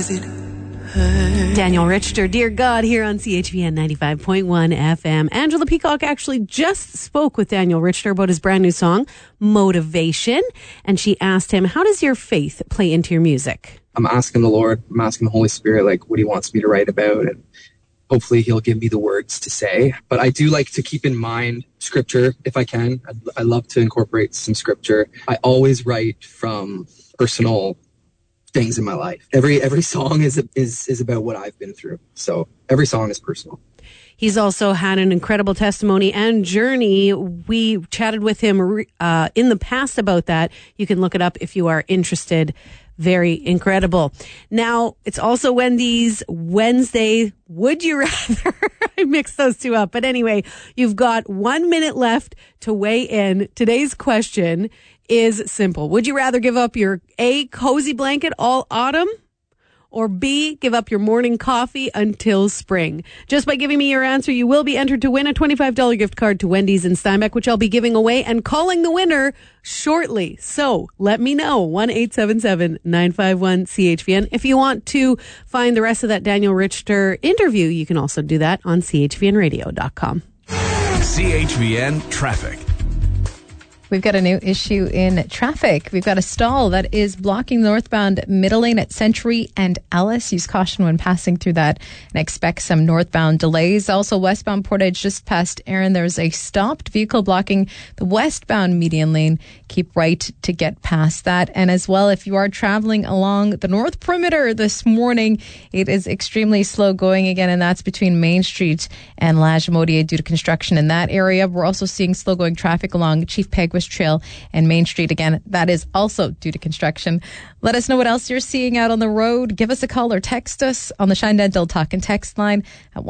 does it hurt? Daniel Richter, Dear God, here on CHVN 95.1 FM. Angela Peacock actually just spoke with Daniel Richter about his brand new song, Motivation. And she asked him, how does your faith play into your music? I'm asking the Lord, I'm asking the Holy Spirit, like, what he wants me to write about. And hopefully he'll give me the words to say. But I do like to keep in mind scripture if I can. I love to incorporate some scripture. I always write from personal things in my life. Every song is about what I've been through. So every song is personal. He's also had an incredible testimony and journey. We chatted with him in the past about that. You can look it up if you are interested. Very incredible. Now, it's also Wendy's Wednesday. Would you rather? I mixed those two up. But anyway, you've got 1 minute left to weigh in. Today's question is simple. Would you rather give up your A, cozy blanket all autumn, or B, give up your morning coffee until spring? Just by giving me your answer, you will be entered to win a $25 gift card to Wendy's in Steinbach, which I'll be giving away and calling the winner shortly. So let me know, 1-877-951-CHVN. If you want to find the rest of that Daniel Richter interview, you can also do that on chvnradio.com. CHVN Traffic. We've got a new issue in traffic. We've got a stall that is blocking northbound middle lane at Century and Ellis. Use caution when passing through that and expect some northbound delays. Also, westbound Portage just past Erin, there's a stopped vehicle blocking the westbound median lane. Keep right to get past that. And as well, if you are traveling along the North Perimeter this morning, it is extremely slow going again, and that's between Main Street and Lagimodiere due to construction in that area. We're also seeing slow going traffic along Chief Peguis Trail and Main Street. Again, that is also due to construction. Let us know what else you're seeing out on the road. Give us a call or text us on the Shine Dental Talk and Text line at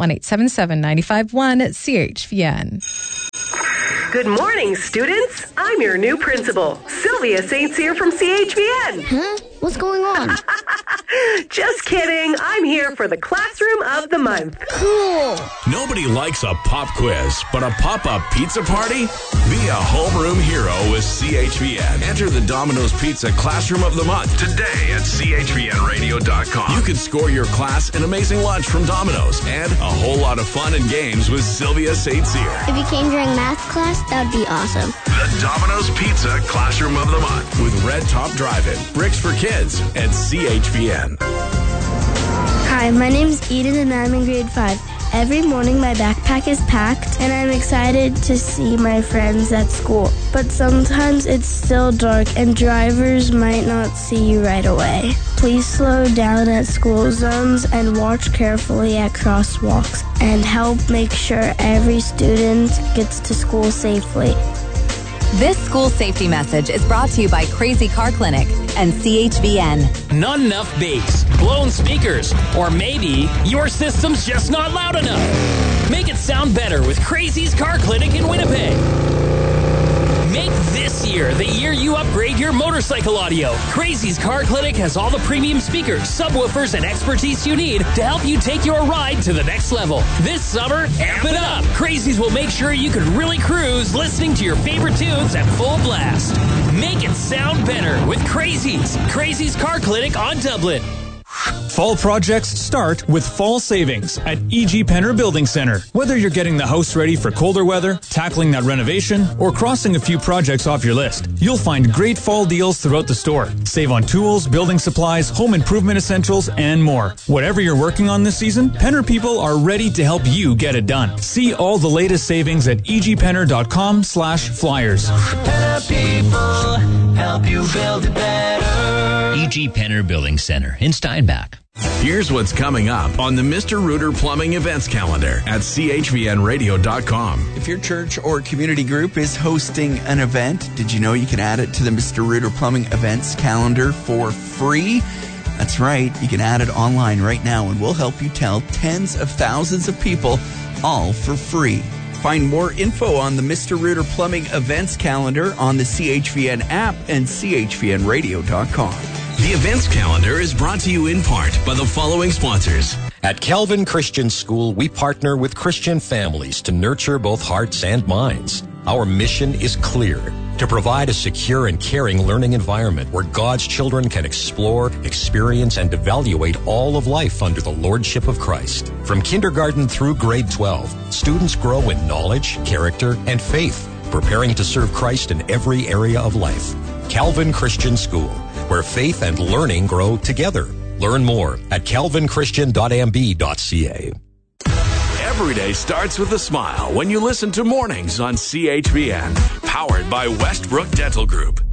1-877-951-CHVN. Good morning, students. I'm your new principal, Sylvia St. Cyr from CHVN. Huh? What's going on? Just kidding. I'm here for the Classroom of the Month. Cool. Nobody likes a pop quiz, but a pop-up pizza party? Be a homeroom hero with CHVN. Enter the Domino's Pizza Classroom of the Month today at chvnradio.com. You can score your class an amazing lunch from Domino's and a whole lot of fun and games with Sylvia St. Cyr. If you came during math class, that would be awesome. The Domino's Pizza Classroom of the Month with Red Top Drive-In, Bricks for Kids, and CHVN. Hi, my name's Eden and I'm in grade 5. Every morning my backpack is packed and I'm excited to see my friends at school. But sometimes it's still dark and drivers might not see you right away. Please slow down at school zones and watch carefully at crosswalks and help make sure every student gets to school safely. This school safety message is brought to you by Crazy Car Clinic and CHVN. Not enough bass, blown speakers, or maybe your system's just not loud enough. Make it sound better with Crazy's Car Clinic in Winnipeg. Make this year the year you upgrade your motorcycle audio. Crazy's Car Clinic has all the premium speakers, subwoofers, and expertise you need to help you take your ride to the next level. This summer, amp it up. Crazy's will make sure you can really cruise listening to your favorite tunes at full blast. Make it sound better with Crazy's. Crazy's Car Clinic on Dublin. Fall projects start with fall savings at E.G. Penner Building Center. Whether you're getting the house ready for colder weather, tackling that renovation, or crossing a few projects off your list, you'll find great fall deals throughout the store. Save on tools, building supplies, home improvement essentials, and more. Whatever you're working on this season, Penner people are ready to help you get it done. See all the latest savings at egpenner.com/flyers. Penner people help you build it better. E.G. Penner Building Center in Steinbach. Here's what's coming up on the Mr. Rooter Plumbing events calendar at chvnradio.com. If your church or community group is hosting an event, did you know you can add it to the Mr. Rooter Plumbing events calendar for free? That's right. You can add it online right now, and we'll help you tell tens of thousands of people, all for free. Find more info on the Mr. Rooter Plumbing events calendar on the CHVN app and chvnradio.com. The events calendar is brought to you in part by the following sponsors. At Calvin Christian School, we partner with Christian families to nurture both hearts and minds. Our mission is clear: to provide a secure and caring learning environment where God's children can explore, experience, and evaluate all of life under the Lordship of Christ. From kindergarten through grade 12, students grow in knowledge, character, and faith, preparing to serve Christ in every area of life. Calvin Christian School, where faith and learning grow together. Learn more at calvinchristian.mb.ca. Every day starts with a smile when you listen to Mornings on CHBN, powered by Westbrook Dental Group.